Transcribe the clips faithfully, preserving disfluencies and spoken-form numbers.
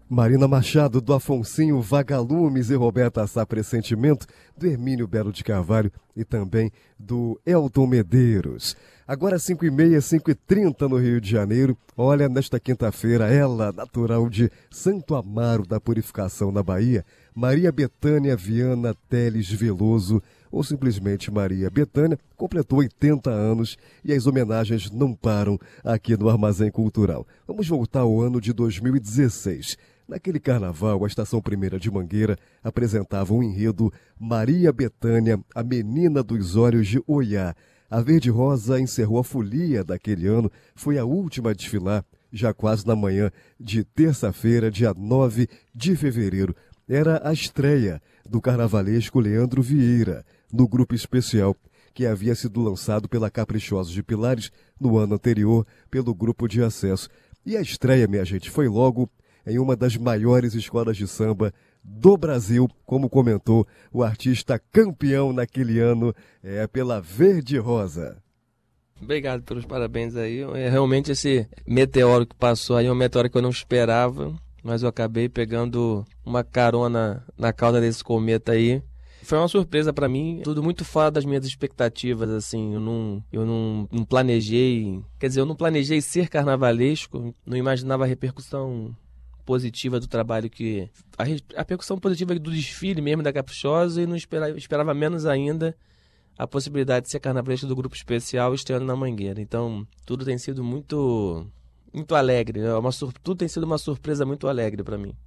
Marina Machado, do Afonsinho Vagalumes, e Roberta Sá Pressentimento, do Hermínio Belo de Carvalho e também do Elton Medeiros. Agora cinco e meia, cinco e trinta no Rio de Janeiro. Olha, nesta quinta-feira, ela, natural de Santo Amaro da Purificação, na Bahia, Maria Bethânia Viana Teles Veloso, ou simplesmente Maria Bethânia, completou oitenta anos e as homenagens não param aqui no Armazém Cultural. Vamos voltar ao ano de dois mil e dezesseis. Naquele carnaval, a Estação Primeira de Mangueira apresentava um enredo Maria Bethânia, a menina dos olhos de Oiá. A Verde Rosa encerrou a folia daquele ano, foi a última a desfilar, já quase na manhã de terça-feira, dia nove de fevereiro. Era a estreia do carnavalesco Leandro Vieira, no grupo especial, que havia sido lançado pela Caprichosos de Pilares no ano anterior, pelo grupo de acesso. E a estreia, minha gente, foi logo em uma das maiores escolas de samba do Brasil, como comentou o artista campeão naquele ano, é pela Verde Rosa. Obrigado pelos parabéns aí. É, realmente esse meteoro que passou aí é um meteoro que eu não esperava, mas eu acabei pegando uma carona na cauda desse cometa aí. Foi uma surpresa para mim, tudo muito fora das minhas expectativas, assim, eu não, eu não, não planejei, quer dizer, eu não planejei ser carnavalesco, não imaginava a repercussão positiva do trabalho que... A, a repercussão positiva do desfile mesmo da Caprichosa, e não esperava, esperava menos ainda a possibilidade de ser carnavalesco do grupo especial estreando na Mangueira. Então, tudo tem sido muito, muito alegre, é uma, tudo tem sido uma surpresa muito alegre para mim.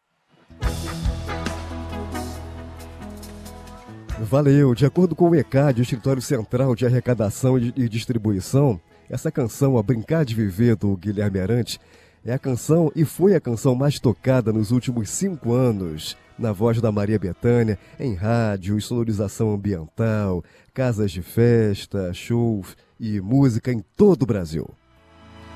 Valeu! De acordo com o E C A D, o Escritório Central de Arrecadação e Distribuição, essa canção, A Brincar de Viver, do Guilherme Arantes, é a canção e foi a canção mais tocada nos últimos cinco anos, na voz da Maria Bethânia, em rádio, sonorização ambiental, casas de festa, shows e música em todo o Brasil.